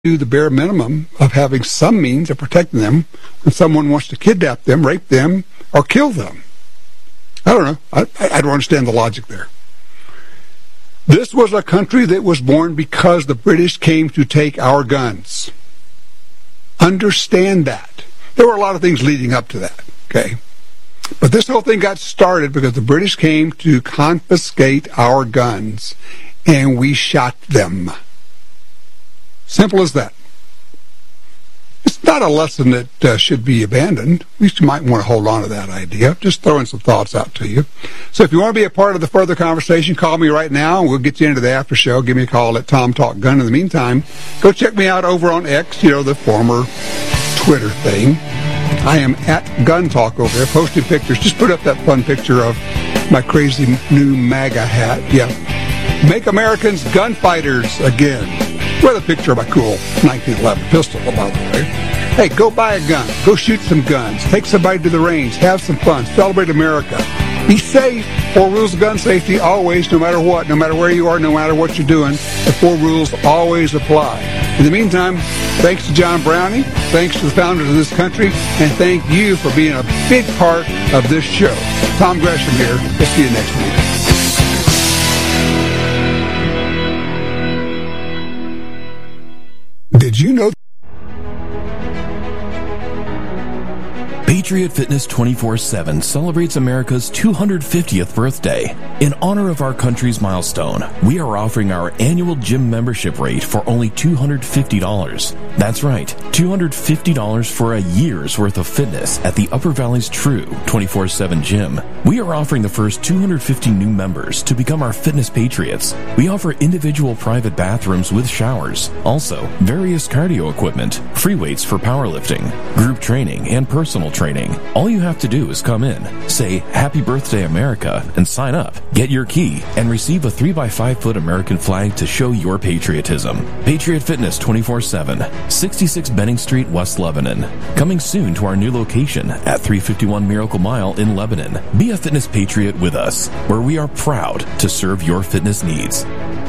do the bare minimum of having some means of protecting them when someone wants to kidnap them, rape them, or kill them. I don't know. I don't understand the logic there. This was a country that was born because the British came to take our guns. Understand that. There were a lot of things leading up to that, okay? But this whole thing got started because the British came to confiscate our guns, and we shot them. Simple as that. It's not a lesson that should be abandoned. At least you might want to hold on to that idea. Just throwing some thoughts out to you. So if you want to be a part of the further conversation, call me right now, and we'll get you into the after show. Give me a call at Tom Talk Gun. In the meantime, go check me out over on X, the former Twitter thing. I am at Gun Talk over there, posting pictures. Just put up that fun picture of my crazy new MAGA hat. Yeah. Make Americans gunfighters again. With a picture of my cool 1911 pistol, by the way. Hey, go buy a gun. Go shoot some guns. Take somebody to the range. Have some fun. Celebrate America. Be safe. 4 rules of gun safety always, no matter what, no matter where you are, no matter what you're doing. The 4 rules always apply. In the meantime, thanks to John Browning, thanks to the founders of this country, and thank you for being a big part of this show. Tom Gresham here. We'll see you next week. Did you know? Patriot Fitness 24/7 celebrates America's 250th birthday. In honor of our country's milestone, we are offering our annual gym membership rate for only $250. That's right, $250 for a year's worth of fitness at the Upper Valley's true 24/7 gym. We are offering the first 250 new members to become our fitness patriots. We offer individual private bathrooms with showers, also various cardio equipment, free weights for powerlifting, group training, and personal training. All you have to do is come in, say Happy Birthday America, and sign up. Get your key and receive a 3x5-foot American flag to show your patriotism. Patriot Fitness 24/7, 66 Benning Street, West Lebanon. Coming soon to our new location at 351 Miracle Mile in Lebanon. Be a fitness patriot with us, where we are proud to serve your fitness needs.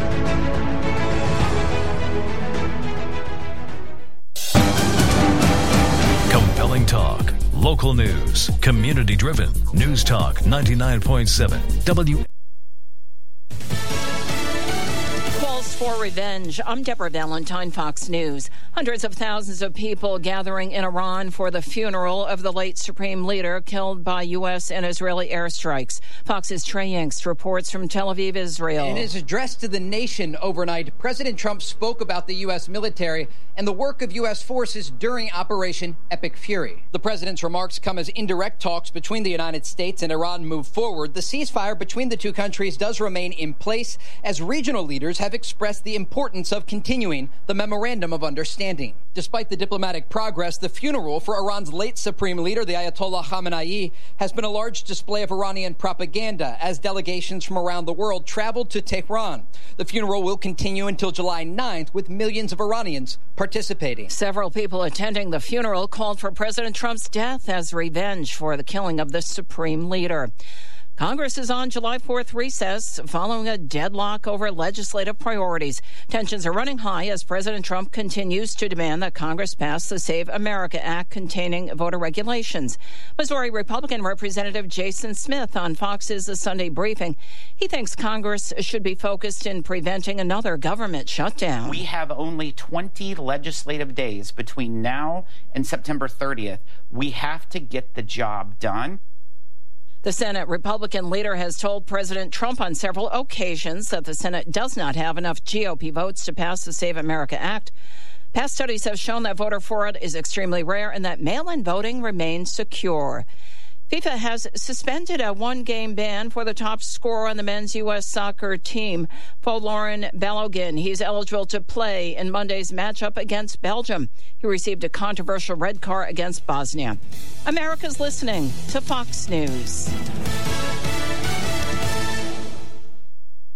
Compelling talk. Local news, community-driven. News Talk 99.7 W. Calls for revenge. I'm Deborah Valentine, Fox News. Hundreds of thousands of people gathering in Iran for the funeral of the late Supreme Leader killed by U.S. and Israeli airstrikes. Fox's Trey Yanks reports from Tel Aviv, Israel. In his address to the nation overnight, President Trump spoke about the U.S. military and the work of U.S. forces during Operation Epic Fury. The president's remarks come as indirect talks between the United States and Iran move forward. The ceasefire between the two countries does remain in place as regional leaders have expressed the importance of continuing the Memorandum of Understanding. Despite the diplomatic progress, the funeral for Iran's late Supreme Leader, the Ayatollah Khamenei, has been a large display of Iranian propaganda as delegations from around the world traveled to Tehran. The funeral will continue until July 9th with millions of Iranians participating. Several people attending the funeral called for President Trump's death as revenge for the killing of the Supreme Leader. Congress is on July 4th recess following a deadlock over legislative priorities. Tensions are running high as President Trump continues to demand that Congress pass the Save America Act containing voter regulations. Missouri Republican Representative Jason Smith on Fox's The Sunday Briefing. He thinks Congress should be focused in preventing another government shutdown. We have only 20 legislative days between now and September 30th. We have to get the job done. The Senate Republican leader has told President Trump on several occasions that the Senate does not have enough GOP votes to pass the Save America Act. Past studies have shown that voter fraud is extremely rare and that mail-in voting remains secure. FIFA has suspended a 1-game ban for the top scorer on the men's U.S. soccer team, Folarin Balogun. He's eligible to play in Monday's matchup against Belgium. He received a controversial red card against Bosnia. America's listening to Fox News.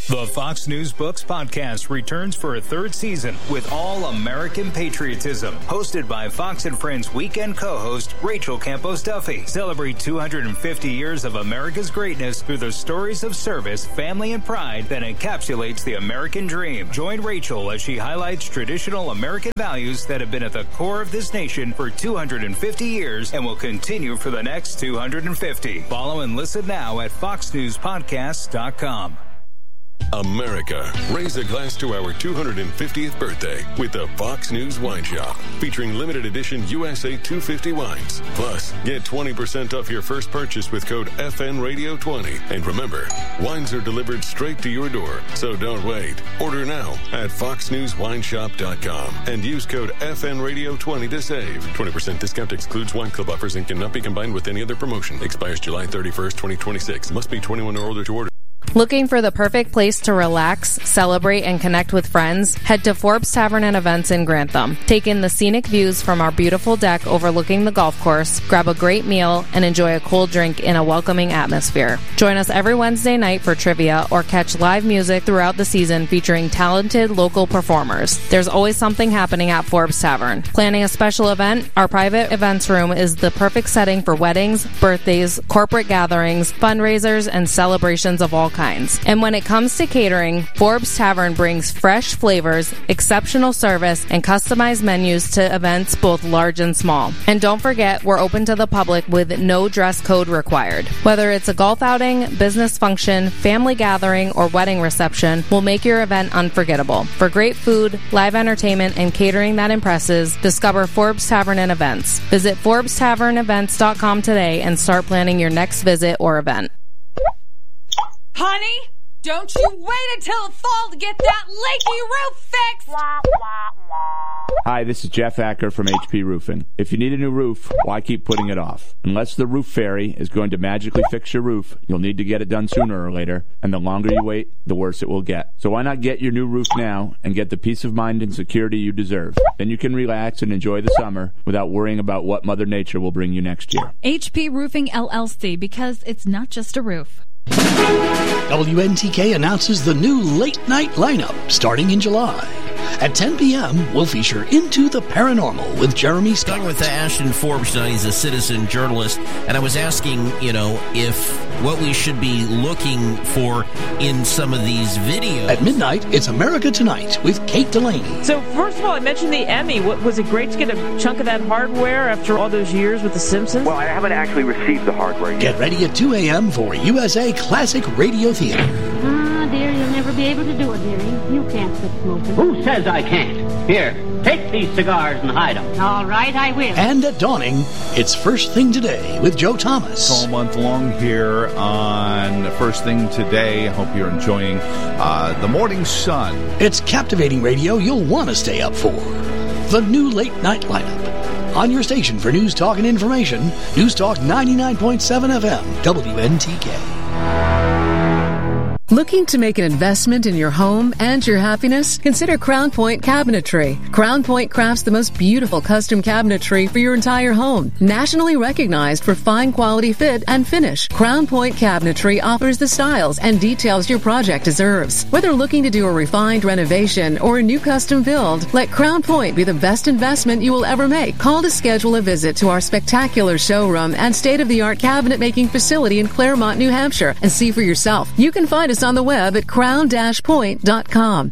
The Fox News Books podcast returns for a third season with all American patriotism. Hosted by Fox and Friends weekend co-host Rachel Campos Duffy. Celebrate 250 years of America's greatness through the stories of service, family, and pride that encapsulates the American dream. Join Rachel as she highlights traditional American values that have been at the core of this nation for 250 years and will continue for the next 250. Follow and listen now at foxnewspodcasts.com. America, raise a glass to our 250th birthday with the Fox News Wine Shop, featuring limited edition USA 250 wines. Plus, get 20% off your first purchase with code FNRadio20. And remember, wines are delivered straight to your door, so don't wait. Order now at foxnewswineshop.com and use code FNRadio20 to save. 20% discount excludes wine club offers and cannot be combined with any other promotion. Expires July 31st, 2026. Must be 21 or older to order. Looking for the perfect place to relax, celebrate, and connect with friends? Head to Forbes Tavern and Events in Grantham. Take in the scenic views from our beautiful deck overlooking the golf course, grab a great meal, and enjoy a cold drink in a welcoming atmosphere. Join us every Wednesday night for trivia or catch live music throughout the season featuring talented local performers. There's always something happening at Forbes Tavern. Planning a special event? Our private events room is the perfect setting for weddings, birthdays, corporate gatherings, fundraisers, and celebrations of all kinds. And when it comes to catering, Forbes Tavern brings fresh flavors, exceptional service, and customized menus to events both large and small. And don't forget, we're open to the public with no dress code required. Whether it's a golf outing, business function, family gathering, or wedding reception, we'll make your event unforgettable. For great food, live entertainment, and catering that impresses, discover Forbes Tavern and Events. Visit ForbesTavernEvents.com today and start planning your next visit or event. Honey, don't you wait until fall to get that leaky roof fixed! Hi, this is Jeff Acker from HP Roofing. If you need a new roof, why keep putting it off? Unless the roof fairy is going to magically fix your roof, you'll need to get it done sooner or later, and the longer you wait, the worse it will get. So why not get your new roof now and get the peace of mind and security you deserve? Then you can relax and enjoy the summer without worrying about what Mother Nature will bring you next year. HP Roofing LLC, because it's not just a roof. WNTK announces the new late night lineup starting in July. At 10 p.m., we'll feature Into the Paranormal with Jeremy Scott. Talking with Ashton Forbes tonight. He's a citizen journalist, and I was asking, if what we should be looking for in some of these videos. At midnight, it's America Tonight with Kate Delaney. So, first of all, I mentioned the Emmy. Was it great to get a chunk of that hardware after all those years with The Simpsons? Well, I haven't actually received the hardware yet. Get ready at 2 a.m. for USA Classic Radio Theater. Ah, dear, you'll never be able to do it, dearie. You can't quit smoking. Who says I can't? Here, take these cigars and hide them. All right, I will. And at dawning, it's First Thing Today with Joe Thomas. All month long here on First Thing Today. I hope you're enjoying the morning sun. It's captivating radio you'll want to stay up for. The new late night lineup. On your station for news, talk, and information, News Talk 99.7 FM, WNTK. Looking to make an investment in your home and your happiness? Consider Crown Point Cabinetry. Crown Point crafts the most beautiful custom cabinetry for your entire home. Nationally recognized for fine quality fit and finish, Crown Point Cabinetry offers the styles and details your project deserves. Whether looking to do a refined renovation or a new custom build, let Crown Point be the best investment you will ever make. Call to schedule a visit to our spectacular showroom and state-of-the-art cabinet making facility in Claremont, New Hampshire, and see for yourself. You can find us on the web at crown-point.com.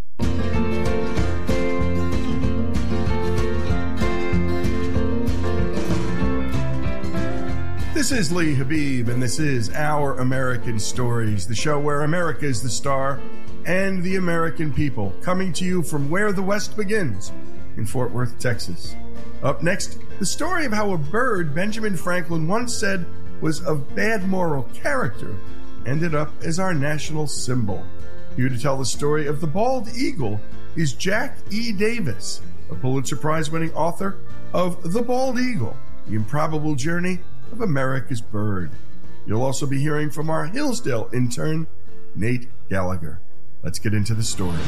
This is Lee Habib, and this is Our American Stories, the show where America is the star and the American people, coming to you from where the West begins, in Fort Worth, Texas. Up next, the story of how a bird Benjamin Franklin once said was of bad moral character ended up as our national symbol. Here to tell the story of the bald eagle is Jack E. Davis, a Pulitzer Prize-winning author of The Bald Eagle, The Improbable Journey of America's Bird. You'll also be hearing from our Hillsdale intern, Nate Gallagher. Let's get into the story.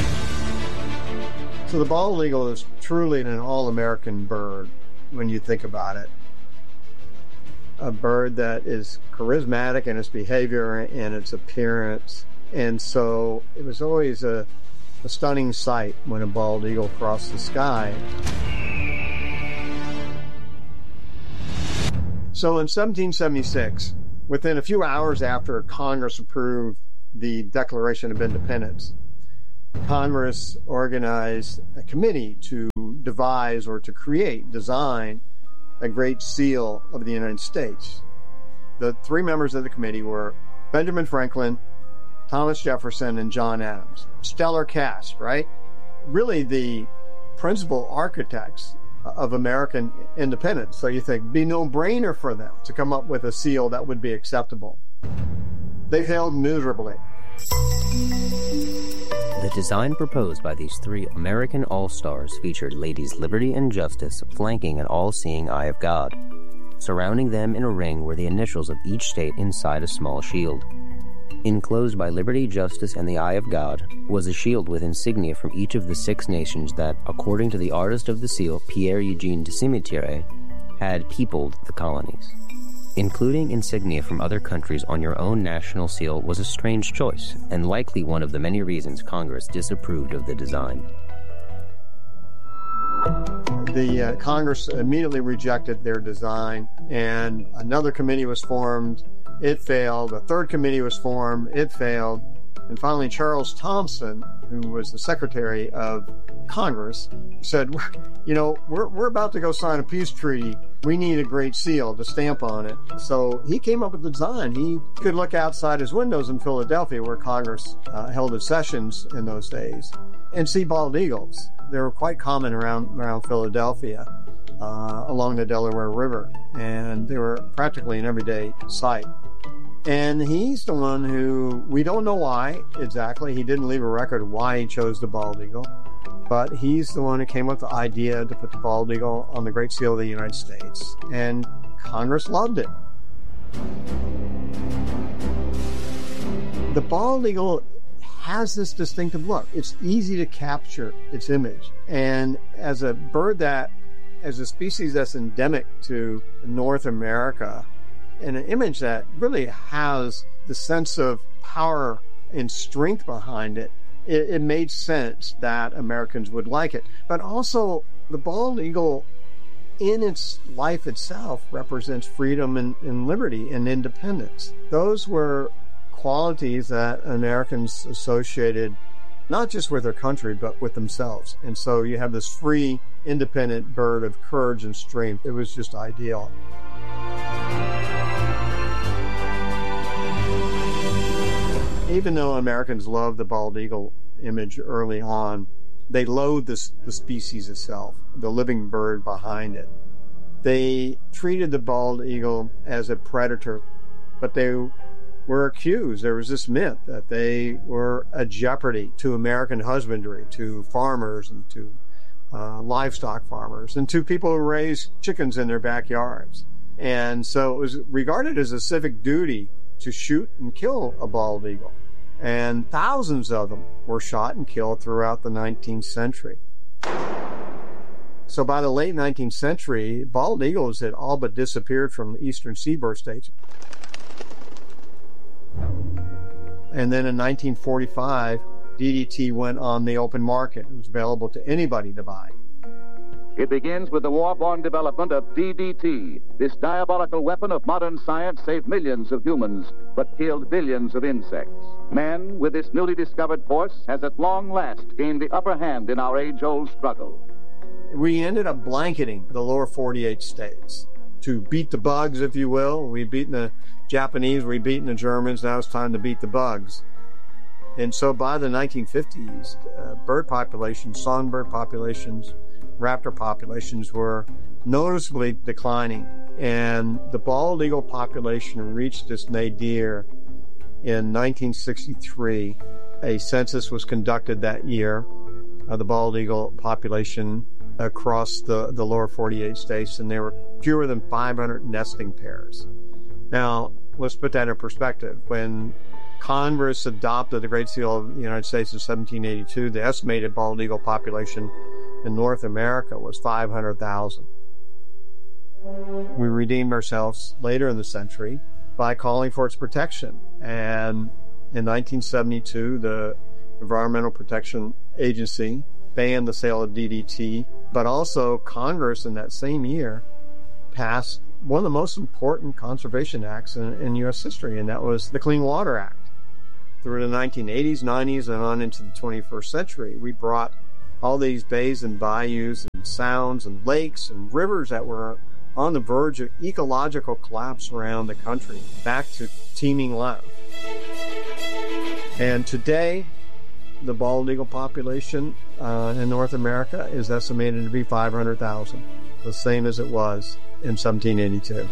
So the bald eagle is truly an all-American bird when you think about it. A bird that is charismatic in its behavior and its appearance And so it was always a stunning sight when a bald eagle crossed the sky. So in 1776, within a few hours after Congress approved the Declaration of Independence, Congress organized a committee to devise or to design a Great Seal of the United States. The three members of the committee were Benjamin Franklin, Thomas Jefferson, and John Adams. Stellar cast, right? Really the principal architects of American independence. So you think it'd be a no-brainer for them to come up with a seal that would be acceptable. They failed miserably. The design proposed by these three American all-stars featured Ladies Liberty and Justice flanking an all-seeing eye of God. Surrounding them in a ring were the initials of each state inside a small shield. Enclosed by Liberty, Justice, and the Eye of God was a shield with insignia from each of the 6 nations that, according to the artist of the seal, Pierre-Eugène de Cimetière, had peopled the colonies. Including insignia from other countries on your own national seal was a strange choice, and likely one of the many reasons Congress disapproved of the design. The Congress immediately rejected their design, and another committee was formed. It failed. A third committee was formed. It failed. And finally, Charles Thomson, who was the Secretary of Congress, said, we're about to go sign a peace treaty. We need a great seal to stamp on it. So he came up with the design. He could look outside his windows in Philadelphia, where Congress held its sessions in those days, and see bald eagles. They were quite common around Philadelphia, along the Delaware River, and they were practically an everyday sight. And he's the one who, we don't know why exactly, he didn't leave a record of why he chose the bald eagle, but he's the one who came up with the idea to put the bald eagle on the Great Seal of the United States, and Congress loved it. The bald eagle has this distinctive look. It's easy to capture its image, and as a species that's endemic to North America, and an image that really has the sense of power and strength behind it, it made sense that Americans would like it. But also, the bald eagle in its life itself represents freedom and liberty and independence. Those were qualities that Americans associated not just with their country, but with themselves. And so you have this free, independent bird of courage and strength. It was just ideal. Even though Americans loved the bald eagle image early on, they loathed the species itself, the living bird behind it. They treated the bald eagle as a predator, but they were accused. There was this myth that they were a jeopardy to American husbandry, to farmers and to livestock farmers, and to people who raise chickens in their backyards. And so it was regarded as a civic duty to shoot and kill a bald eagle. And thousands of them were shot and killed throughout the 19th century. So by the late 19th century, bald eagles had all but disappeared from the eastern seaboard states. And then in 1945, DDT went on the open market. It was available to anybody to buy. It begins with the war-born development of DDT. This diabolical weapon of modern science saved millions of humans, but killed billions of insects. Man, with this newly discovered force, has at long last gained the upper hand in our age-old struggle. We ended up blanketing the lower 48 states to beat the bugs, if you will. We'd beaten the Japanese, we'd beaten the Germans, now it's time to beat the bugs. And so by the 1950s, bird populations, songbird populations, raptor populations were noticeably declining, and the bald eagle population reached its nadir in 1963. A census was conducted that year of the bald eagle population across the lower 48 states, and there were fewer than 500 nesting pairs. Now, let's put that in perspective. When Congress adopted the Great Seal of the United States in 1782, the estimated bald eagle population in North America was 500,000. We redeemed ourselves later in the century by calling for its protection. And In 1972, the Environmental Protection Agency banned the sale of DDT, but also Congress in that same year passed one of the most important conservation acts in U.S. history, and that was the Clean Water Act. Through the 1980s, 90s, and on into the 21st century, we brought all these bays and bayous and sounds and lakes and rivers that were on the verge of ecological collapse around the country back to teeming life. And today, the bald eagle population in North America is estimated to be 500,000, the same as it was in 1782.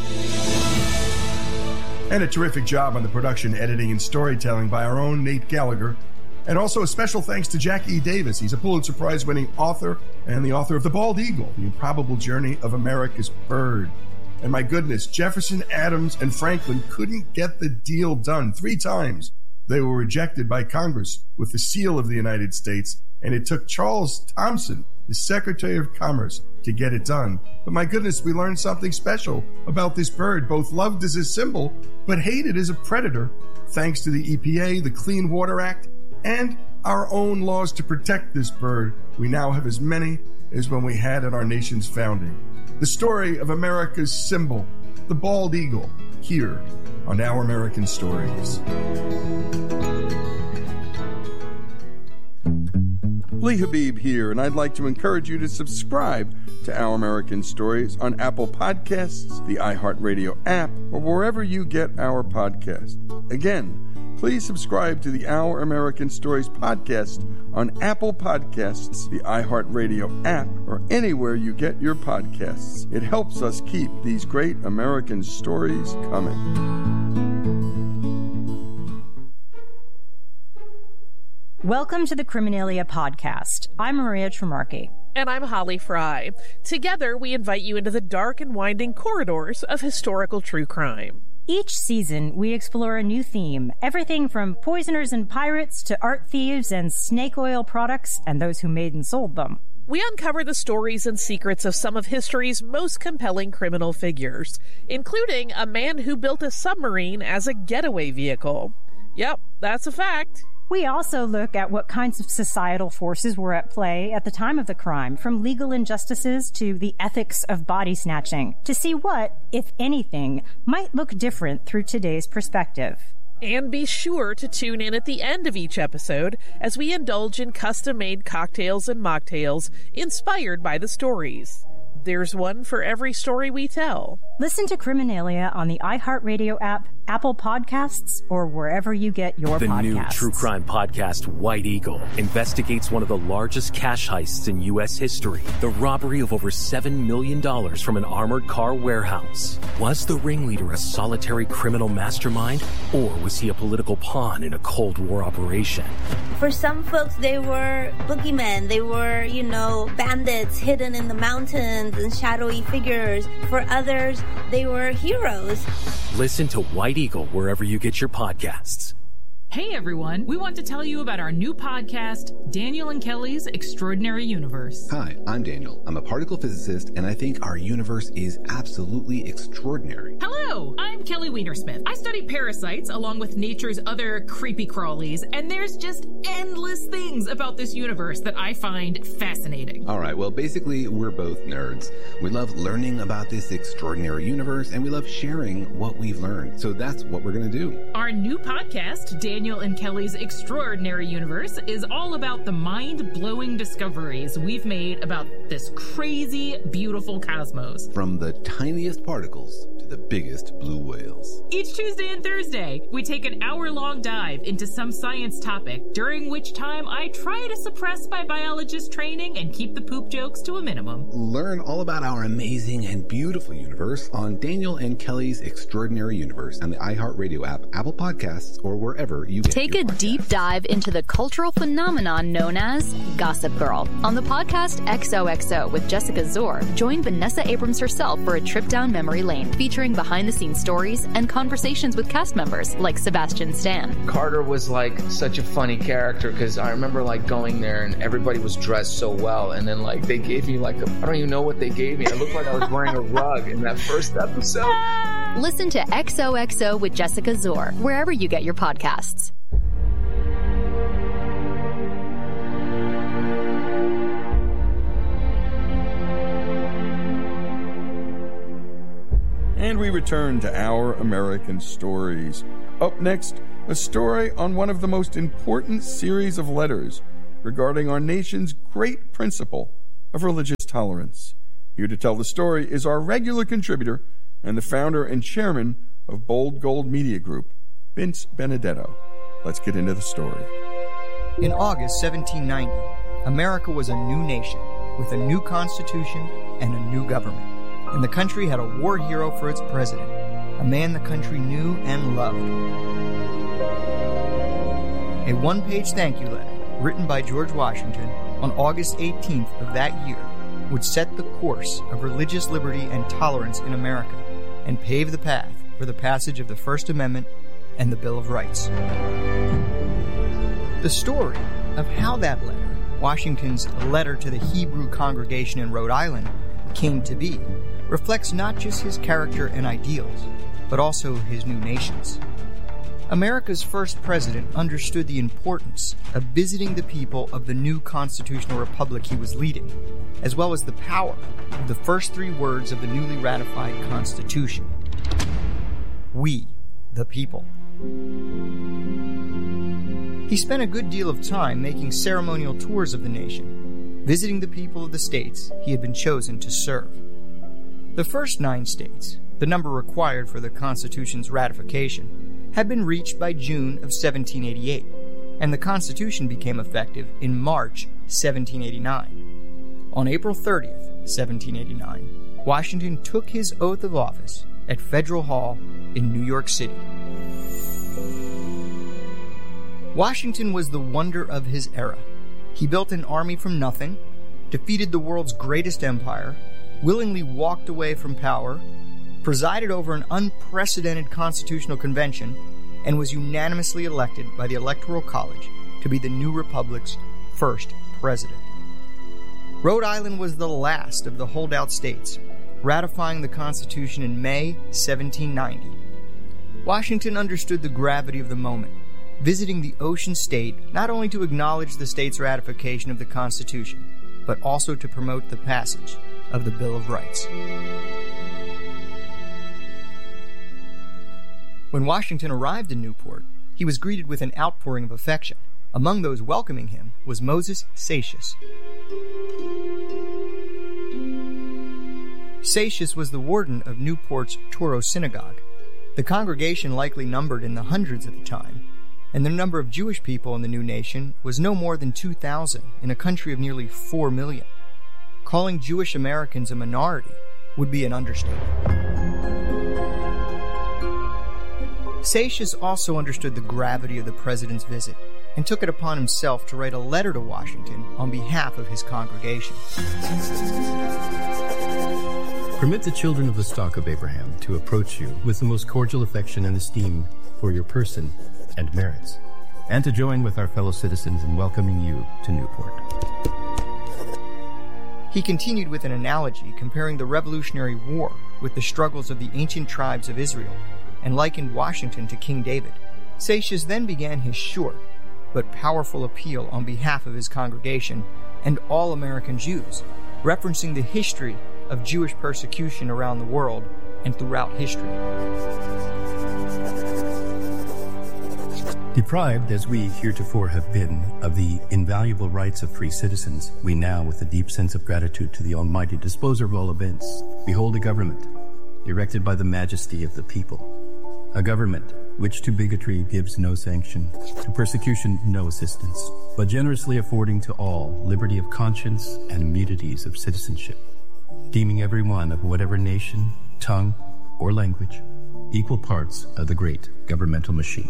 And a terrific job on the production, editing, and storytelling by our own Nate Gallagher. And also a special thanks to Jack E. Davis. He's a Pulitzer Prize-winning author and the author of The Bald Eagle, The Improbable Journey of America's Bird. And my goodness, Jefferson, Adams, and Franklin couldn't get the deal done 3 times. They were rejected by Congress with the seal of the United States, and it took Charles Thomson, the Secretary of Commerce, to get it done. But my goodness, we learned something special about this bird, both loved as a symbol, but hated as a predator, thanks to the EPA, the Clean Water Act, and our own laws to protect this bird. We now have as many as when we had at our nation's founding. The story of America's symbol, the bald eagle, here on Our American Stories. Lee Habib here, and I'd like to encourage you to subscribe to Our American Stories on Apple Podcasts, the iHeartRadio app, or wherever you get our podcast. Again, please subscribe to the Our American Stories podcast on Apple Podcasts, the iHeartRadio app, or anywhere you get your podcasts. It helps us keep these great American stories coming. Welcome to the Criminalia podcast. I'm Maria Tremarchi. And I'm Holly Fry. Together, we invite you into the dark and winding corridors of historical true crime. Each season, we explore a new theme, everything from poisoners and pirates to art thieves and snake oil products and those who made and sold them. We uncover the stories and secrets of some of history's most compelling criminal figures, including a man who built a submarine as a getaway vehicle. Yep, that's a fact. We also look at what kinds of societal forces were at play at the time of the crime, from legal injustices to the ethics of body snatching, to see what, if anything, might look different through today's perspective. And be sure to tune in at the end of each episode as we indulge in custom-made cocktails and mocktails inspired by the stories. There's one for every story we tell. Listen to Criminalia on the iHeartRadio app, Apple Podcasts, or wherever you get your podcasts. The new true crime podcast, White Eagle, investigates one of the largest cash heists in U.S. history. The robbery of over $7 million from an armored car warehouse. Was the ringleader a solitary criminal mastermind, or was he a political pawn in a Cold War operation? For some folks, they were boogeymen. They were, bandits hidden in the mountains and shadowy figures. For others, they were heroes. Listen to White Eagle wherever you get your podcasts. Hey everyone, we want to tell you about our new podcast, Daniel and Kelly's Extraordinary Universe. Hi, I'm Daniel. I'm a particle physicist, and I think our universe is absolutely extraordinary. Hello, I'm Kelly Weinersmith. I study parasites along with nature's other creepy crawlies, and there's just endless things about this universe that I find fascinating. All right, well, basically, we're both nerds. We love learning about this extraordinary universe, and we love sharing what we've learned. So that's what we're going to do. Our new podcast, Daniel and Kelly's Extraordinary Universe, is all about the mind-blowing discoveries we've made about this crazy, beautiful cosmos. From the tiniest particles to the biggest blue whales. Each Tuesday and Thursday, we take an hour-long dive into some science topic, during which time I try to suppress my biologist training and keep the poop jokes to a minimum. Learn all about our amazing and beautiful universe on Daniel and Kelly's Extraordinary Universe and the iHeartRadio app, Apple Podcasts, or wherever you get Take a deep dive into the cultural phenomenon known as Gossip Girl. On the podcast XOXO with Jessica Zor, join Vanessa Abrams herself for a trip down memory lane, featuring behind-the-scenes stories and conversations with cast members like Sebastian Stan. Carter was like such a funny character because I remember like going there and everybody was dressed so well, and then like they gave me like I don't even know what they gave me. I looked like I was wearing a rug in that first episode. Listen to XOXO with Jessica Zor wherever you get your podcasts. And we return to Our American Stories. Up next, a story on one of the most important series of letters regarding our nation's great principle of religious tolerance. Here to tell the story is our regular contributor and the founder and chairman of Bold Gold Media Group, Vince Benedetto. Let's get into the story. In August 1790, America was a new nation with a new constitution and a new government. And the country had a war hero for its president, a man the country knew and loved. A one-page thank you letter written by George Washington on August 18th of that year would set the course of religious liberty and tolerance in America and pave the path for the passage of the First Amendment and the Bill of Rights. The story of how that letter, Washington's letter to the Hebrew congregation in Rhode Island, came to be reflects not just his character and ideals, but also his new nation's. America's first president understood the importance of visiting the people of the new constitutional republic he was leading, as well as the power of the first three words of the newly ratified Constitution. We, the people. He spent a good deal of time making ceremonial tours of the nation, visiting the people of the states he had been chosen to serve. The first 9 states, the number required for the Constitution's ratification, had been reached by June of 1788, and the Constitution became effective in March 1789. On April 30th, 1789, Washington took his oath of office at Federal Hall in New York City. Washington was the wonder of his era. He built an army from nothing, defeated the world's greatest empire, willingly walked away from power, presided over an unprecedented constitutional convention, and was unanimously elected by the Electoral College to be the new republic's first president. Rhode Island was the last of the holdout states, ratifying the Constitution in May 1790. Washington understood the gravity of the moment, visiting the ocean state not only to acknowledge the state's ratification of the Constitution, but also to promote the passage of the Bill of Rights. When Washington arrived in Newport, he was greeted with an outpouring of affection. Among those welcoming him was Moses Seixas. Seixas was the warden of Newport's Touro Synagogue. The congregation likely numbered in the hundreds at the time, and the number of Jewish people in the new nation was no more than 2,000 in a country of nearly 4 million. Calling Jewish Americans a minority would be an understatement. Seixas also understood the gravity of the president's visit and took it upon himself to write a letter to Washington on behalf of his congregation. Permit the children of the stock of Abraham to approach you with the most cordial affection and esteem for your person and merits, and to join with our fellow citizens in welcoming you to Newport. He continued with an analogy comparing the Revolutionary War with the struggles of the ancient tribes of Israel, and likened Washington to King David. Seixas then began his short but powerful appeal on behalf of his congregation and all American Jews, referencing the history of Jewish persecution around the world and throughout history. Deprived, as we heretofore have been, of the invaluable rights of free citizens, we now, with a deep sense of gratitude to the Almighty Disposer of all events, behold a government erected by the majesty of the people. A government which to bigotry gives no sanction, to persecution no assistance, but generously affording to all liberty of conscience and immunities of citizenship, deeming every one of whatever nation, tongue, or language equal parts of the great governmental machine.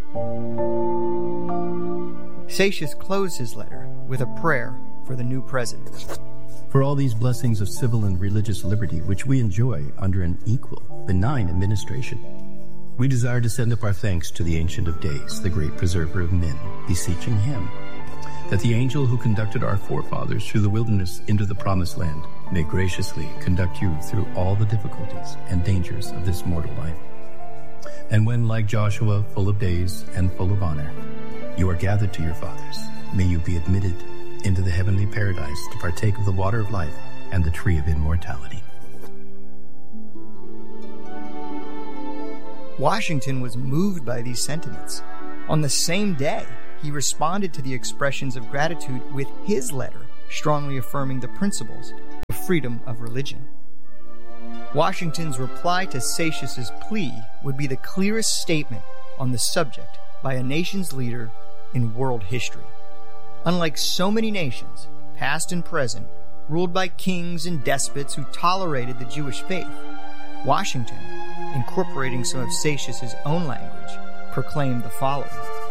Seixas closed his letter with a prayer for the new president. For all these blessings of civil and religious liberty which we enjoy under an equal, benign administration, we desire to send up our thanks to the Ancient of Days, the great preserver of men, beseeching him that the angel who conducted our forefathers through the wilderness into the promised land may graciously conduct you through all the difficulties and dangers of this mortal life. And when, like Joshua, full of days and full of honor, you are gathered to your fathers, may you be admitted into the heavenly paradise to partake of the water of life and the tree of immortality. Washington was moved by these sentiments. On the same day, he responded to the expressions of gratitude with his letter, strongly affirming the principles of freedom of religion. Washington's reply to Seixas's plea would be the clearest statement on the subject by a nation's leader in world history. Unlike so many nations, past and present, ruled by kings and despots who tolerated the Jewish faith, Washington, incorporating some of Seixas's own language, proclaimed the following.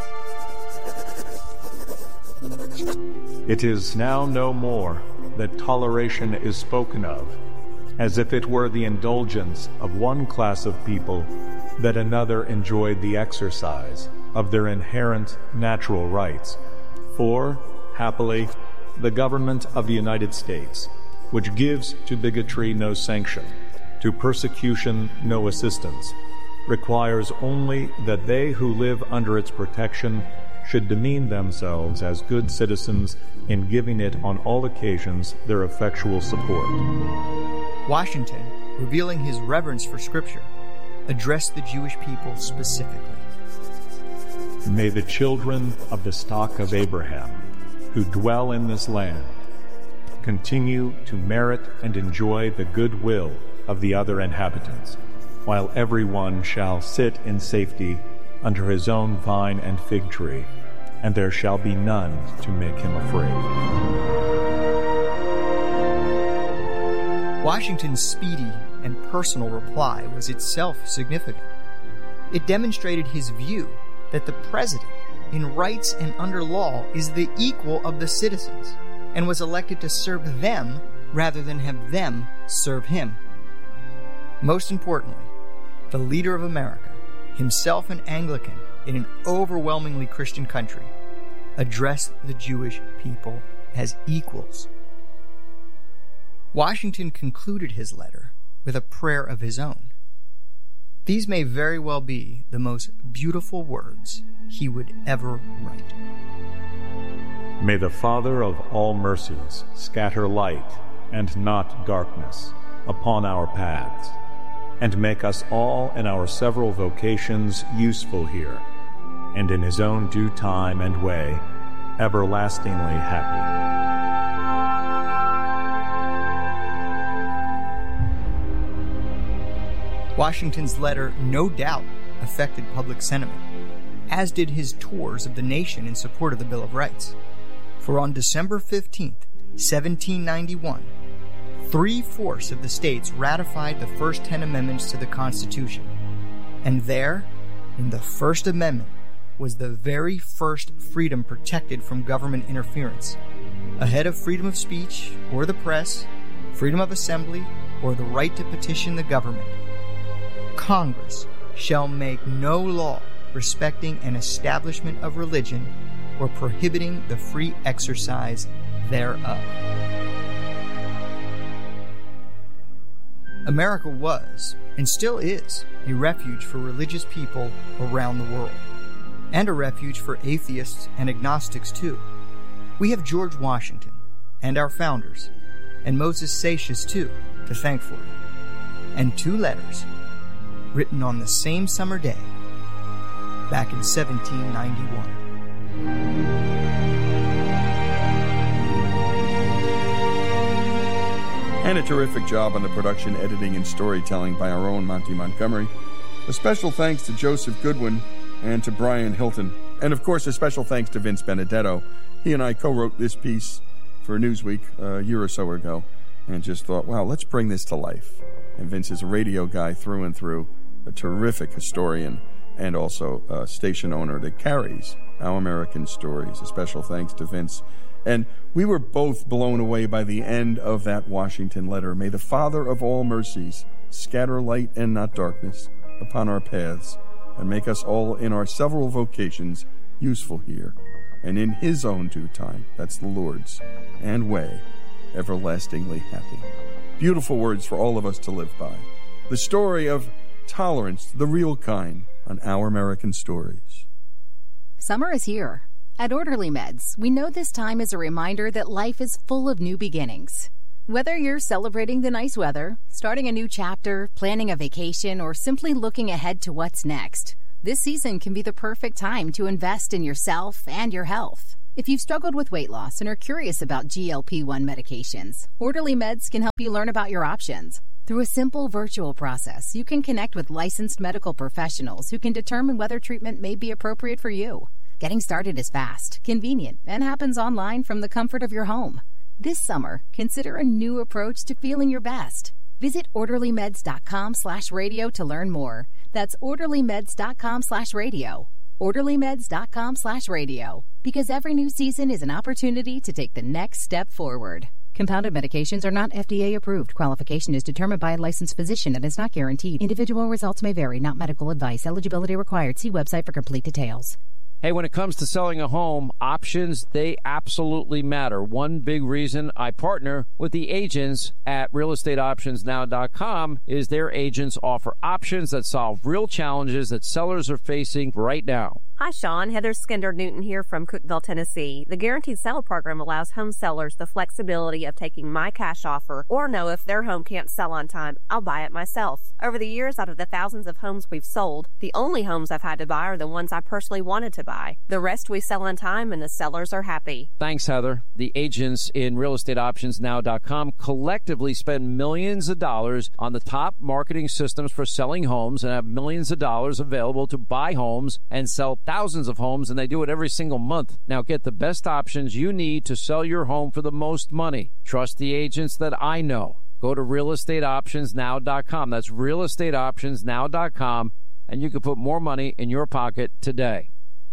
It is now no more that toleration is spoken of, as if it were the indulgence of one class of people that another enjoyed the exercise of their inherent natural rights. For, happily, the government of the United States, which gives to bigotry no sanction, to persecution no assistance, requires only that they who live under its protection should demean themselves as good citizens in giving it on all occasions their effectual support. Washington, revealing his reverence for Scripture, addressed the Jewish people specifically. May the children of the stock of Abraham, who dwell in this land, continue to merit and enjoy the goodwill of the other inhabitants, while everyone shall sit in safety under his own vine and fig tree, and there shall be none to make him afraid. Washington's speedy and personal reply was itself significant. It demonstrated his view that the president, in rights and under law, is the equal of the citizens, and was elected to serve them rather than have them serve him. Most importantly, the leader of America, himself an Anglican in an overwhelmingly Christian country, addressed the Jewish people as equals. Washington concluded his letter with a prayer of his own. These may very well be the most beautiful words he would ever write. May the Father of all mercies scatter light and not darkness upon our paths, and make us all in our several vocations useful here, and in his own due time and way, everlastingly happy. Washington's letter no doubt affected public sentiment, as did his tours of the nation in support of the Bill of Rights. For on December 15, 1791, 3/4 of the states ratified the first 10 amendments to the Constitution. And there, in the First Amendment, was the very first freedom protected from government interference, ahead of freedom of speech or the press, freedom of assembly, or the right to petition the government. Congress shall make no law respecting an establishment of religion or prohibiting the free exercise thereof. America was, and still is, a refuge for religious people around the world, and a refuge for atheists and agnostics too. We have George Washington, and our founders, and Moses Seixas too, to thank for it, and 2 letters written on the same summer day back in 1791. And a terrific job on the production, editing, and storytelling by our own Monty Montgomery. A special thanks to Joseph Goodwin and to Brian Hilton. And of course, a special thanks to Vince Benedetto. He and I co-wrote this piece for Newsweek a year or so ago and just thought, wow, let's bring this to life. And Vince is a radio guy through and through, a terrific historian, and also a station owner that carries Our American Stories. A special thanks to Vince. And we were both blown away by the end of that Washington letter. May the Father of all mercies scatter light and not darkness upon our paths, and make us all in our several vocations useful here, and in his own due time, that's the Lord's, and way, everlastingly happy. Beautiful words for all of us to live by. The story of tolerance, the real kind, on Our American Stories. Summer is here. At Orderly Meds, we know this time is a reminder that life is full of new beginnings. Whether you're celebrating the nice weather, starting a new chapter, planning a vacation, or simply looking ahead to what's next, this season can be the perfect time to invest in yourself and your health. If you've struggled with weight loss and are curious about GLP-1 medications, Orderly Meds can help you learn about your options. Through a simple virtual process, you can connect with licensed medical professionals who can determine whether treatment may be appropriate for you. Getting started is fast, convenient, and happens online from the comfort of your home. This summer, consider a new approach to feeling your best. Visit orderlymeds.com/radio to learn more. That's orderlymeds.com/radio. orderlymeds.com/radio. Because every new season is an opportunity to take the next step forward. Compounded medications are not FDA approved. Qualification is determined by a licensed physician and is not guaranteed. Individual results may vary, not medical advice. Eligibility required. See website for complete details. Hey, when it comes to selling a home, options, they absolutely matter. One big reason I partner with the agents at realestateoptionsnow.com is their agents offer options that solve real challenges that sellers are facing right now. Hi, Sean. Heather Skinder-Newton here from Cookeville, Tennessee. The Guaranteed Seller Program allows home sellers the flexibility of taking my cash offer or know if their home can't sell on time, I'll buy it myself. Over the years, out of the thousands of homes we've sold, the only homes I've had to buy are the ones I personally wanted to buy. The rest we sell on time and the sellers are happy. Thanks, Heather. The agents in realestateoptionsnow.com collectively spend millions of dollars on the top marketing systems for selling homes and have millions of dollars available to buy homes and sell thousands of homes, and they do it every single month. Now get the best options you need to sell your home for the most money. Trust the agents that I know. Go to realestateoptionsnow.com. That's realestateoptionsnow.com, and you can put more money in your pocket today.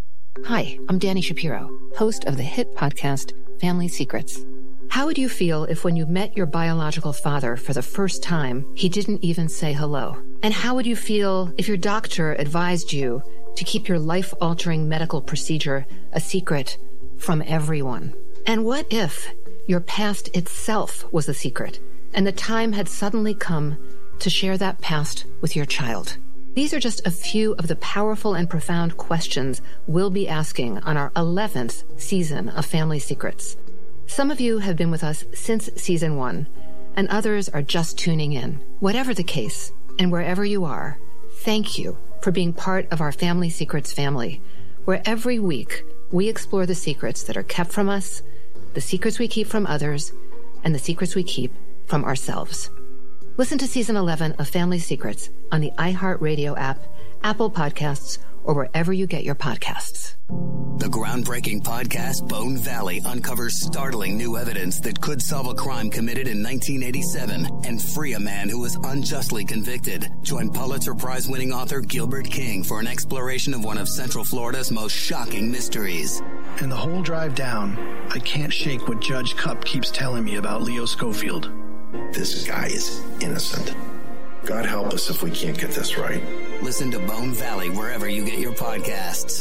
Hi, I'm Dani Shapiro, host of the hit podcast Family Secrets. How would you feel if when you met your biological father for the first time, he didn't even say hello? And how would you feel if your doctor advised you to keep your life-altering medical procedure a secret from everyone? And what if your past itself was a secret, and the time had suddenly come to share that past with your child? These are just a few of the powerful and profound questions we'll be asking on our 11th season of Family Secrets. Some of you have been with us since season 1, and others are just tuning in. Whatever the case, and wherever you are, thank you for being part of our Family Secrets family, where every week we explore the secrets that are kept from us, the secrets we keep from others, and the secrets we keep from ourselves. Listen to Season 11 of Family Secrets on the iHeartRadio app, Apple Podcasts, or wherever you get your podcasts. The groundbreaking podcast Bone Valley uncovers startling new evidence that could solve a crime committed in 1987 and free a man who was unjustly convicted. Join Pulitzer Prize-winning author Gilbert King for an exploration of one of Central Florida's most shocking mysteries. And the whole drive down, I can't shake what Judge Cupp keeps telling me about Leo Schofield. This guy is innocent. God help us if we can't get this right. Listen to Bone Valley wherever you get your podcasts.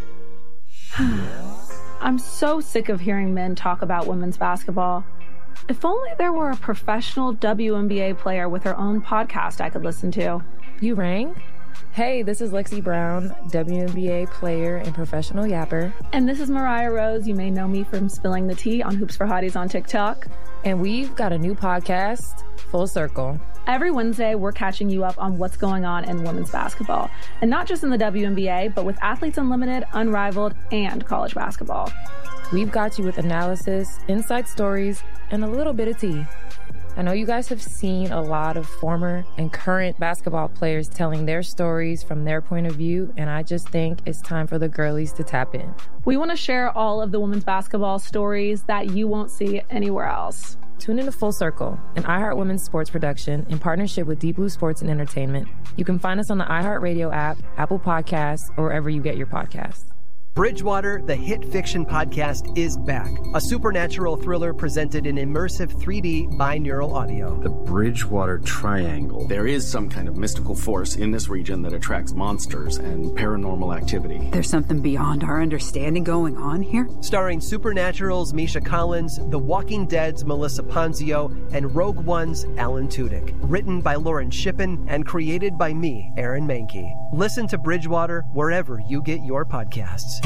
I'm so sick of hearing men talk about women's basketball. If only there were a professional WNBA player with her own podcast I could listen to. You rang? Hey, this is Lexi Brown, WNBA player and professional yapper. And this is Mariah Rose. You may know me from spilling the tea on Hoops for Hotties on TikTok. And we've got a new podcast, Full Circle. Every Wednesday, we're catching you up on what's going on in women's basketball. And not just in the WNBA, but with Athletes Unlimited, Unrivaled, and college basketball. We've got you with analysis, inside stories, and a little bit of tea. I know you guys have seen a lot of former and current basketball players telling their stories from their point of view, and I just think it's time for the girlies to tap in. We want to share all of the women's basketball stories that you won't see anywhere else. Tune into Full Circle, an iHeart Women's sports production in partnership with Deep Blue Sports and Entertainment. You can find us on the iHeartRadio app, Apple Podcasts, or wherever you get your podcasts. Bridgewater, the hit fiction podcast, is back. A supernatural thriller presented in immersive 3D binaural audio. The Bridgewater Triangle. There is some kind of mystical force in this region that attracts monsters and paranormal activity. There's something beyond our understanding going on here? Starring Supernatural's Misha Collins, The Walking Dead's Melissa Ponzio, and Rogue One's Alan Tudyk. Written by Lauren Shippen and created by me, Aaron Mahnke. Listen to Bridgewater wherever you get your podcasts.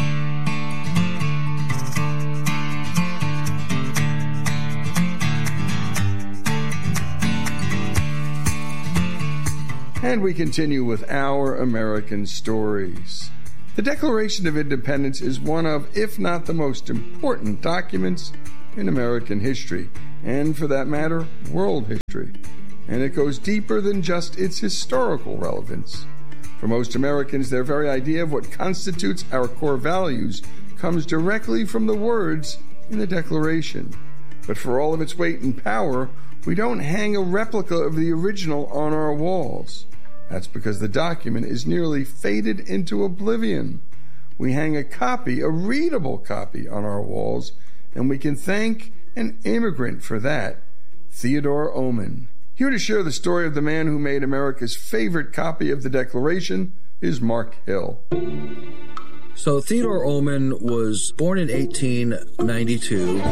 And we continue with Our American Stories. The Declaration of Independence is one of, if not the most important documents in American history, and for that matter, world history. And it goes deeper than just its historical relevance. For most Americans, their very idea of what constitutes our core values comes directly from the words in the Declaration. But for all of its weight and power, we don't hang a replica of the original on our walls. That's because the document is nearly faded into oblivion. We hang a copy, a readable copy, on our walls, and we can thank an immigrant for that, Theodore Oman. Here to share the story of the man who made America's favorite copy of the Declaration is Mark Hill. So Theodore Oman was born in 1892.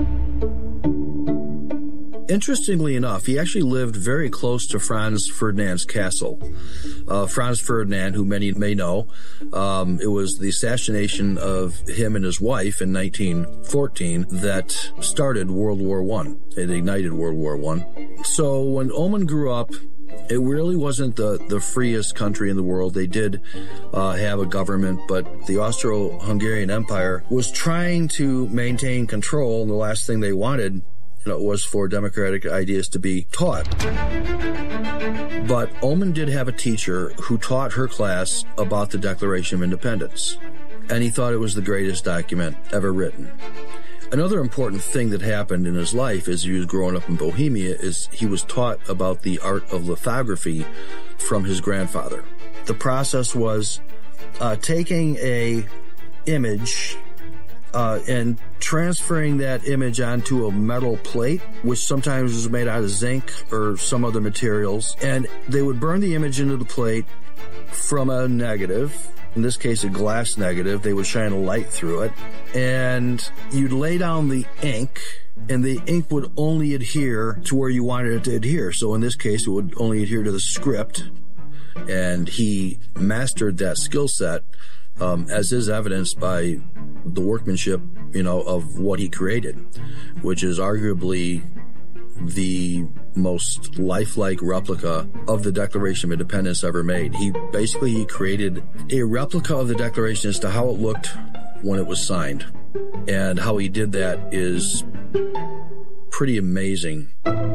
Interestingly enough, he actually lived very close to Franz Ferdinand's castle. Franz Ferdinand, who many may know, it was the assassination of him and his wife in 1914 that started World War I. It ignited World War I. So when Oman grew up, it really wasn't the freest country in the world. They did have a government, but the Austro-Hungarian Empire was trying to maintain control, and the last thing they wanted was for democratic ideas to be taught. But Oman did have a teacher who taught her class about the Declaration of Independence, and he thought it was the greatest document ever written. Another important thing that happened in his life as he was growing up in Bohemia is he was taught about the art of lithography from his grandfather. The process was taking a image and transferring that image onto a metal plate, which sometimes was made out of zinc or some other materials, and they would burn the image into the plate from a negative, in this case a glass negative. They would shine a light through it, and you'd lay down the ink, and the ink would only adhere to where you wanted it to adhere. So in this case, it would only adhere to the script, and he mastered that skill set, as is evidenced by the workmanship, of what he created, which is arguably the most lifelike replica of the Declaration of Independence ever made. He created a replica of the Declaration as to how it looked when it was signed. And how he did that is pretty amazing.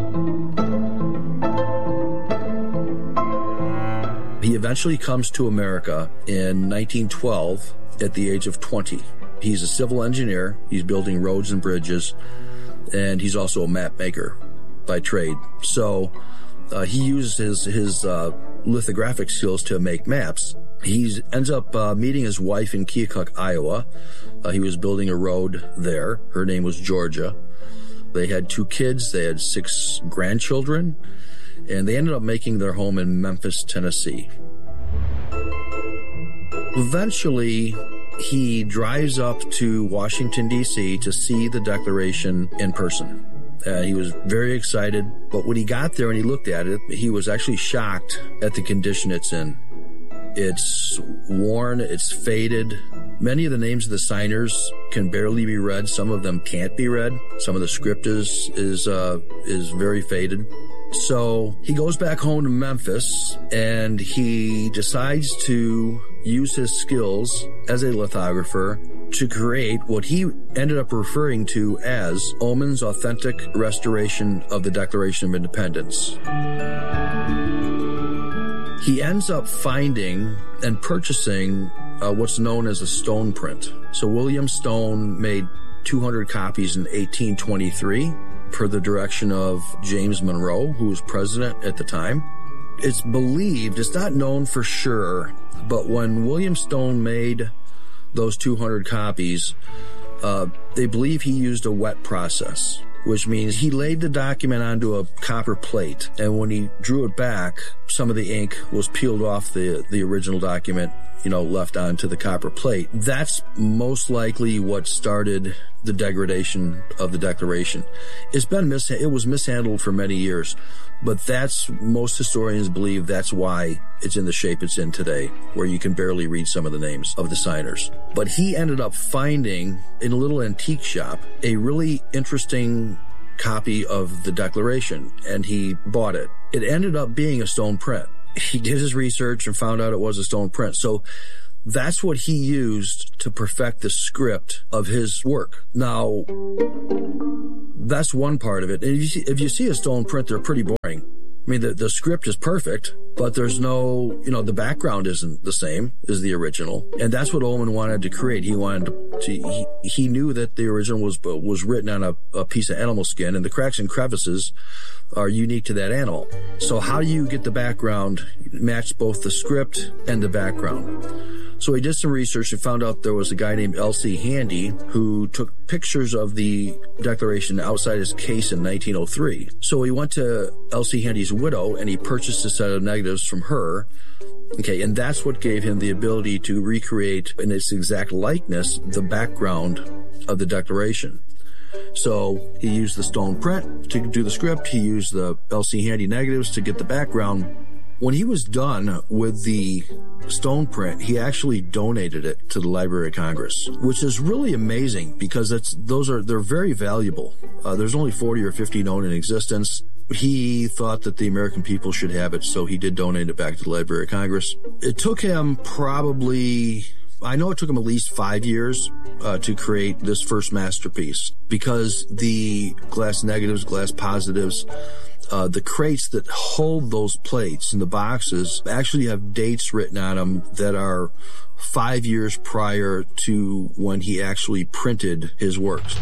He eventually comes to America in 1912 at the age of 20. He's a civil engineer. He's building roads and bridges, and he's also a map maker by trade. So he uses his lithographic skills to make maps. He ends up meeting his wife in Keokuk, Iowa. He was building a road there. Her name was Georgia. They had 2 kids. They had 6 grandchildren, and they ended up making their home in Memphis, Tennessee. Eventually, he drives up to Washington, D.C. to see the Declaration in person. He was very excited, but when he got there and he looked at it, he was actually shocked at the condition it's in. It's worn, it's faded. Many of the names of the signers can barely be read. Some of them can't be read. Some of the script is very faded. So he goes back home to Memphis, and he decides to use his skills as a lithographer to create what he ended up referring to as Oman's authentic restoration of the Declaration of Independence. He ends up finding and purchasing what's known as a stone print. So William Stone made 200 copies in 1823 per the direction of James Monroe, who was president at the time. It's believed, it's not known for sure, but when William Stone made those 200 copies, they believe he used a wet process, which means he laid the document onto a copper plate, and when he drew it back, some of the ink was peeled off the original document, left onto the copper plate. That's most likely what started the degradation of the Declaration. It was mishandled for many years, but most historians believe that's why it's in the shape it's in today, where you can barely read some of the names of the signers. But he ended up finding in a little antique shop a really interesting copy of the Declaration, and he bought it. It ended up being a stone print. He did his research and found out it was a stone print. So that's what he used to perfect the script of his work. Now, that's one part of it. And if you see a stone print, they're pretty boring. I mean, the script is perfect, but there's no, the background isn't the same as the original. And that's what Ullman wanted to create. He knew that the original was written on a piece of animal skin, and the cracks and crevices are unique to that animal. So how do you get the background match both the script and the background? So he did some research and found out there was a guy named L.C. Handy who took pictures of the Declaration outside his case in 1903. So he went to L.C. Handy's widow and he purchased a set of negatives from her. Okay, and that's what gave him the ability to recreate in its exact likeness the background of the Declaration. So he used the stone print to do the script. He used the L.C. Handy negatives to get the background. When he was done with the stone print, he actually donated it to the Library of Congress, which is really amazing because they're very valuable. There's only 40 or 50 known in existence. He thought that the American people should have it, so he did donate it back to the Library of Congress. It took him I know it took him at least 5 years to create this first masterpiece because the glass negatives, glass positives, the crates that hold those plates in the boxes actually have dates written on them that are 5 years prior to when he actually printed his works.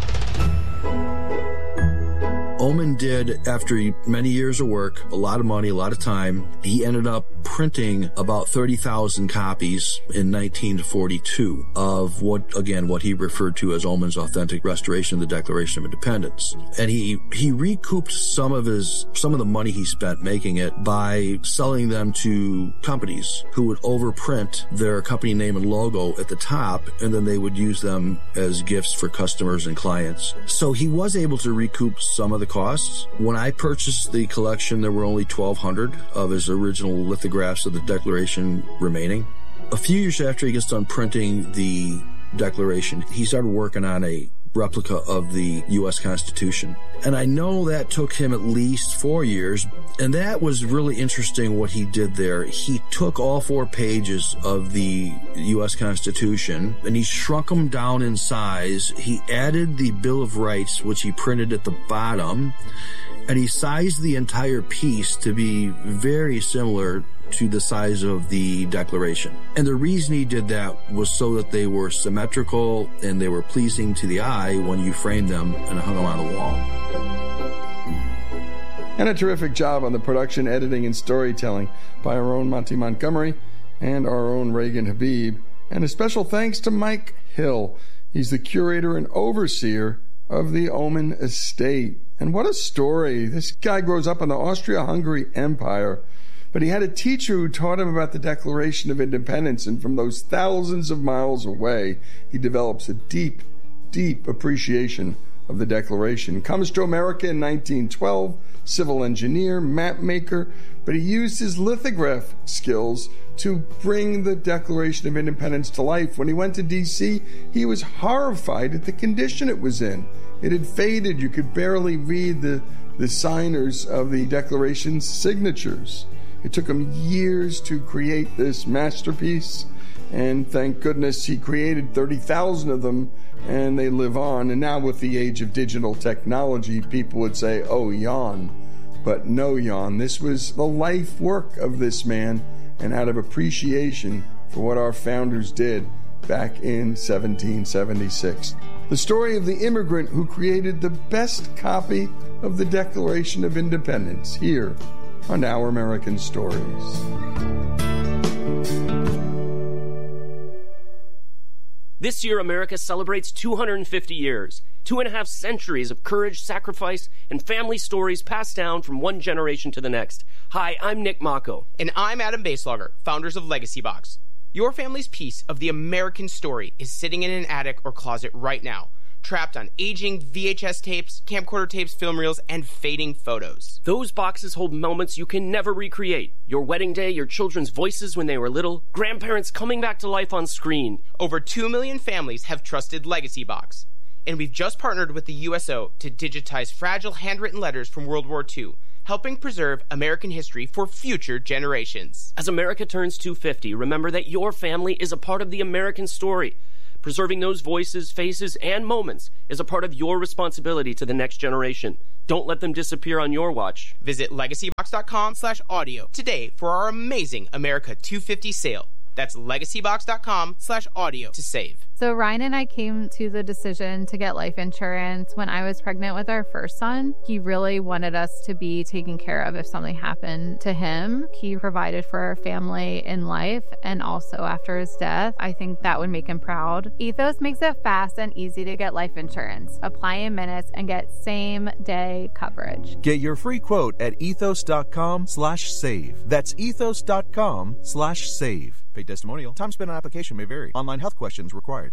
Ullman did, after many years of work, a lot of money, a lot of time, he ended up printing about 30,000 copies in 1942 of what he referred to as Ullman's authentic restoration of the Declaration of Independence. And he recouped some of the money he spent making it by selling them to companies who would overprint their company name and logo at the top, and then they would use them as gifts for customers and clients. So he was able to recoup some of the costs. When I purchased the collection, there were only 1,200 of his original lithographs of the Declaration remaining. A few years after he gets done printing the Declaration, he started working on a replica of the U.S. Constitution. And I know that took him at least 4 years, and that was really interesting what he did there. He took all 4 pages of the U.S. Constitution, and he shrunk them down in size. He added the Bill of Rights, which he printed at the bottom, and he sized the entire piece to be very similar to the size of the Declaration. And the reason he did that was so that they were symmetrical and they were pleasing to the eye when you framed them and hung them on the wall. And a terrific job on the production, editing, and storytelling by our own Monty Montgomery and our own Reagan Habib. And a special thanks to Mike Hill. He's the curator and overseer of the Ullman Estate. And what a story. This guy grows up in the Austria-Hungary Empire, but he had a teacher who taught him about the Declaration of Independence, and from those thousands of miles away, he develops a deep, deep appreciation of the Declaration. Comes to America in 1912, civil engineer, map maker, but he used his lithograph skills to bring the Declaration of Independence to life. When he went to D.C., he was horrified at the condition it was in. It had faded. You could barely read the signers of the Declaration's signatures. It took him years to create this masterpiece, and thank goodness he created 30,000 of them, and they live on. And now with the age of digital technology, people would say, oh, yawn. But no yawn. This was the life work of this man, and out of appreciation for what our founders did back in 1776. The story of the immigrant who created the best copy of the Declaration of Independence, here on Our American Stories. This year, America celebrates 250 years, 2.5 centuries of courage, sacrifice, and family stories passed down from one generation to the next. Hi, I'm Nick Mako. And I'm Adam Baselogger, founders of Legacy Box. Your family's piece of the American story is sitting in an attic or closet right now, trapped on aging VHS tapes, camcorder tapes, film reels, and fading photos. Those boxes hold moments you can never recreate. Your wedding day, your children's voices when they were little, grandparents coming back to life on screen. Over 2 million families have trusted Legacy Box. And we've just partnered with the USO to digitize fragile handwritten letters from World War II, helping preserve American history for future generations. As America turns 250, remember that your family is a part of the American story. Preserving those voices, faces, and moments is a part of your responsibility to the next generation. Don't let them disappear on your watch. Visit legacybox.com/audio today for our amazing America 250 sale. That's legacybox.com/audio to save. So Ryan and I came to the decision to get life insurance when I was pregnant with our first son. He really wanted us to be taken care of if something happened to him. He provided for our family in life and also after his death. I think that would make him proud. Ethos makes it fast and easy to get life insurance. Apply in minutes and get same-day coverage. Get your free quote at ethos.com/save. That's ethos.com/save. Paid testimonial. Time spent on application may vary. Online health questions required.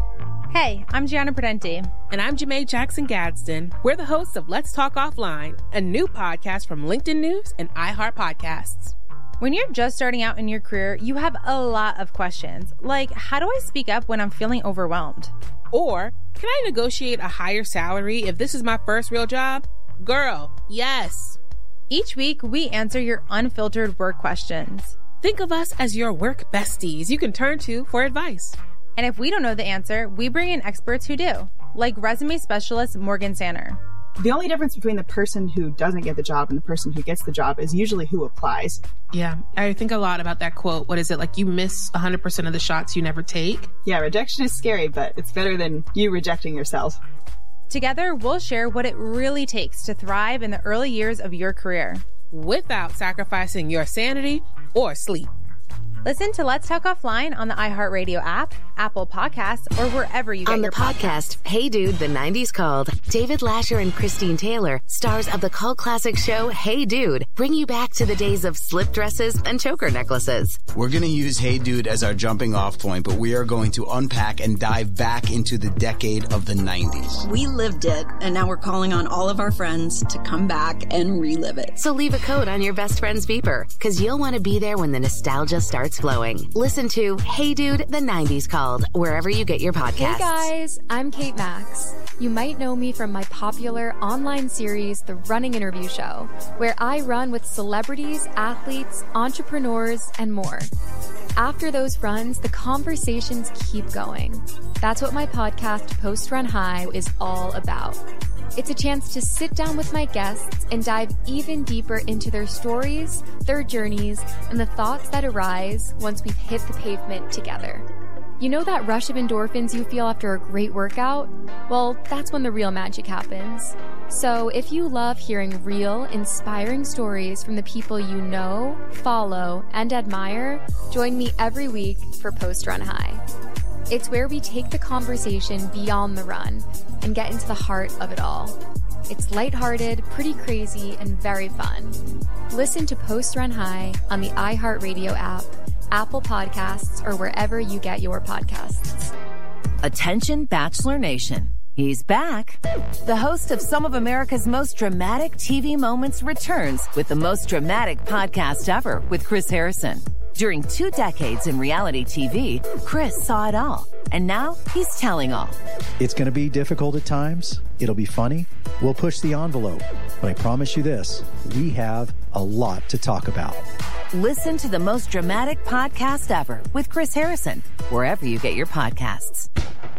Hey, I'm Gianna Prudenti. And I'm Jamae Jackson Gadsden. We're the hosts of Let's Talk Offline, a new podcast from LinkedIn News and iHeart Podcasts. When you're just starting out in your career, you have a lot of questions. Like, how do I speak up when I'm feeling overwhelmed? Or, can I negotiate a higher salary if this is my first real job? Girl, yes. Each week, we answer your unfiltered work questions. Think of us as your work besties you can turn to for advice. And if we don't know the answer, we bring in experts who do, like resume specialist Morgan Sanner. The only difference between the person who doesn't get the job and the person who gets the job is usually who applies. Yeah, I think a lot about that quote. What is it? Like, you miss 100% of the shots you never take? Yeah, rejection is scary, but it's better than you rejecting yourself. Together, we'll share what it really takes to thrive in the early years of your career, without sacrificing your sanity or sleep. Listen to Let's Talk Offline on the iHeartRadio app, Apple Podcasts, or wherever you get your podcasts. On the podcast, Hey Dude, the 90s Called, David Lasher and Christine Taylor, stars of the cult classic show Hey Dude, bring you back to the days of slip dresses and choker necklaces. We're going to use Hey Dude as our jumping off point, but we are going to unpack and dive back into the decade of the 90s. We lived it, and now we're calling on all of our friends to come back and relive it. So leave a code on your best friend's beeper, because you'll want to be there when the nostalgia starts flowing. Listen to Hey Dude, the 90s Called, wherever you get your podcasts. Hey guys, I'm Kate Max. You might know me from my popular online series, The Running Interview Show, where I run with celebrities, athletes, entrepreneurs, and more. After those runs, the conversations keep going. That's what my podcast, Post Run High, is all about. It's a chance to sit down with my guests and dive even deeper into their stories, their journeys, and the thoughts that arise once we've hit the pavement together. You know that rush of endorphins you feel after a great workout? Well, that's when the real magic happens. So if you love hearing real, inspiring stories from the people you know, follow, and admire, join me every week for Post Run High. It's where we take the conversation beyond the run and get into the heart of it all. It's lighthearted, pretty crazy, and very fun. Listen to Post Run High on the iHeartRadio app, Apple Podcasts, or wherever you get your podcasts. Attention Bachelor Nation. He's back. The host of some of America's most dramatic TV moments returns with the most dramatic podcast ever with Chris Harrison. During 2 decades in reality TV, Chris saw it all, and now he's telling all. It's going to be difficult at times. It'll be funny. We'll push the envelope. But I promise you this, we have a lot to talk about. Listen to the most dramatic podcast ever with Chris Harrison, wherever you get your podcasts.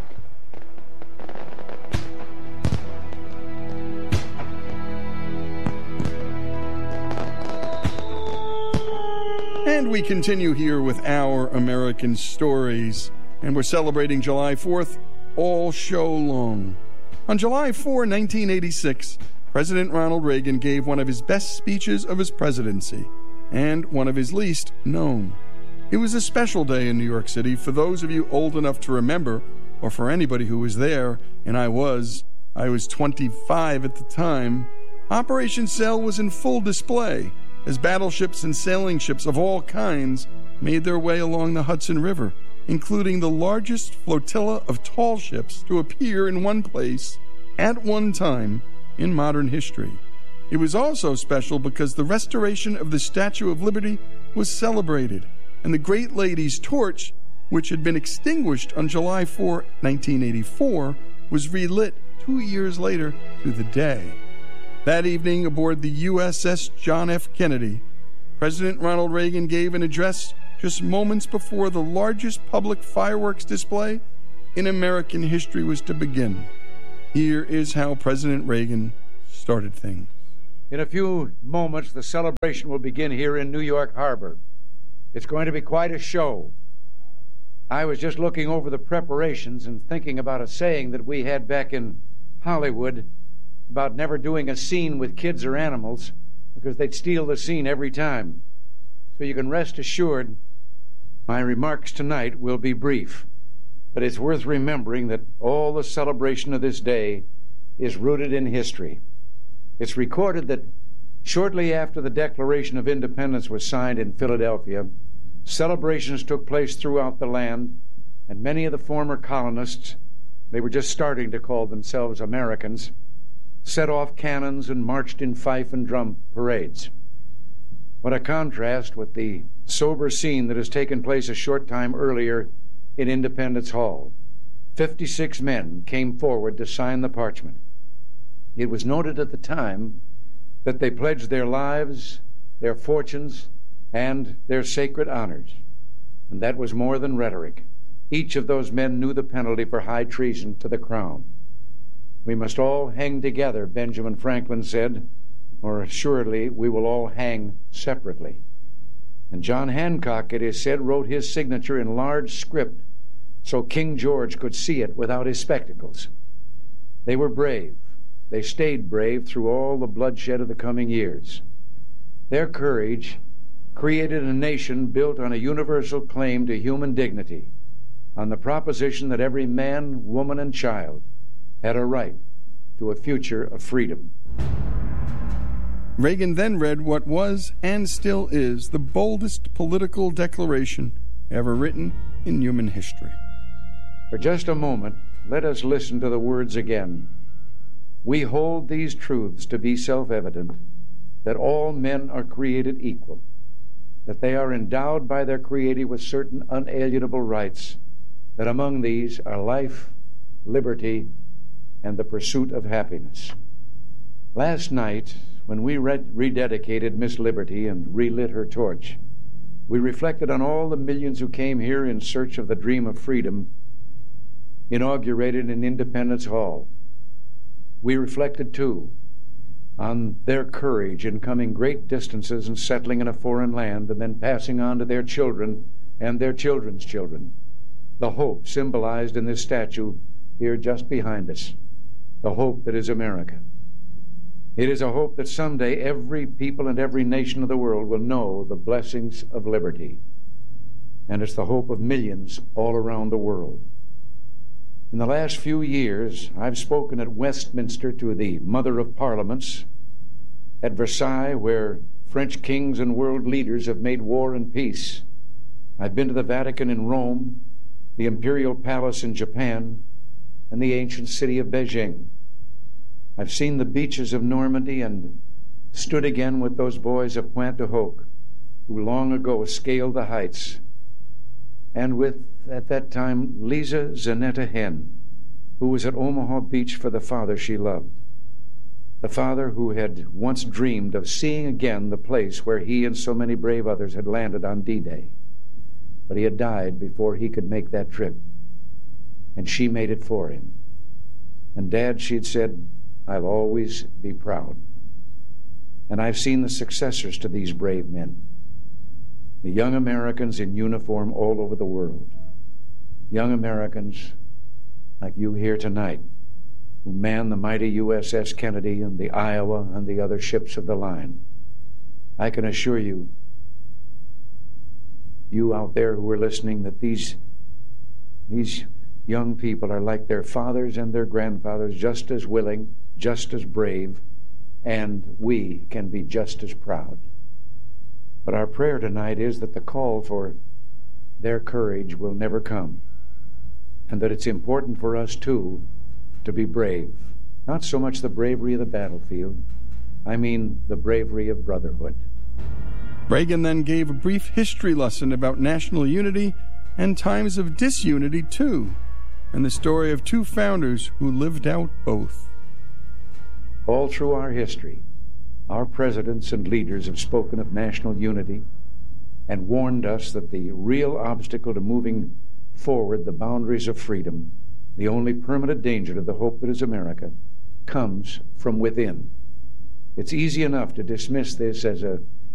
And we continue here with Our American Stories, and we're celebrating July 4th all show long. On July 4, 1986, President Ronald Reagan gave one of his best speeches of his presidency, and one of his least known. It was a special day in New York City for those of you old enough to remember or for anybody who was there, and I was 25 at the time, Operation Sail was in full display as battleships and sailing ships of all kinds made their way along the Hudson River, including the largest flotilla of tall ships to appear in one place at one time in modern history. It was also special because the restoration of the Statue of Liberty was celebrated, and the Great Lady's torch, which had been extinguished on July 4, 1984, was relit 2 years later to the day. That evening, aboard the USS John F. Kennedy, President Ronald Reagan gave an address just moments before the largest public fireworks display in American history was to begin. Here is how President Reagan started things. In a few moments, the celebration will begin here in New York Harbor. It's going to be quite a show. I was just looking over the preparations and thinking about a saying that we had back in Hollywood about never doing a scene with kids or animals because they'd steal the scene every time. So you can rest assured my remarks tonight will be brief, but it's worth remembering that all the celebration of this day is rooted in history. It's recorded that shortly after the Declaration of Independence was signed in Philadelphia, celebrations took place throughout the land, and many of the former colonists, they were just starting to call themselves Americans, set off cannons and marched in fife and drum parades. What a contrast with the sober scene that has taken place a short time earlier in Independence Hall. 56 men came forward to sign the parchment. It was noted at the time that they pledged their lives, their fortunes, and their sacred honors. And that was more than rhetoric. Each of those men knew the penalty for high treason to the crown. We must all hang together, Benjamin Franklin said, or assuredly we will all hang separately. And John Hancock, it is said, wrote his signature in large script so King George could see it without his spectacles. They were brave. They stayed brave through all the bloodshed of the coming years. Their courage created a nation built on a universal claim to human dignity, on the proposition that every man, woman, and child had a right to a future of freedom. Reagan then read what was, and still is, the boldest political declaration ever written in human history. For just a moment, let us listen to the words again. We hold these truths to be self-evident, that all men are created equal, that they are endowed by their Creator with certain unalienable rights, that among these are life, liberty, and the pursuit of happiness. Last night, when we rededicated Miss Liberty and relit her torch, we reflected on all the millions who came here in search of the dream of freedom inaugurated in Independence Hall. We reflected, too, on their courage in coming great distances and settling in a foreign land and then passing on to their children and their children's children the hope symbolized in this statue here just behind us, the hope that is America. It is a hope that someday every people and every nation of the world will know the blessings of liberty. And it's the hope of millions all around the world. In the last few years, I've spoken at Westminster to the Mother of Parliaments, at Versailles, where French kings and world leaders have made war and peace. I've been to the Vatican in Rome, the Imperial Palace in Japan, and the ancient city of Beijing. I've seen the beaches of Normandy and stood again with those boys of Pointe du Hoc who long ago scaled the heights, and with, at that time, Lisa Zanetta Henn, who was at Omaha Beach for the father she loved, the father who had once dreamed of seeing again the place where he and so many brave others had landed on D-Day. But he had died before he could make that trip, and she made it for him. And Dad, she'd said, I'll always be proud. And I've seen the successors to these brave men, the young Americans in uniform all over the world, young Americans like you here tonight, who man the mighty USS Kennedy and the Iowa and the other ships of the line. I can assure you, you out there who are listening, that these young people are like their fathers and their grandfathers, just as willing, just as brave, and we can be just as proud. But our prayer tonight is that the call for their courage will never come, and that it's important for us, too, to be brave. Not so much the bravery of the battlefield, I mean the bravery of brotherhood. Reagan then gave a brief history lesson about national unity and times of disunity, too, and the story of two founders who lived out both. All through our history, our presidents and leaders have spoken of national unity and warned us that the real obstacle to moving forward the boundaries of freedom, the only permanent danger to the hope that is America, comes from within. It's easy enough to dismiss this as a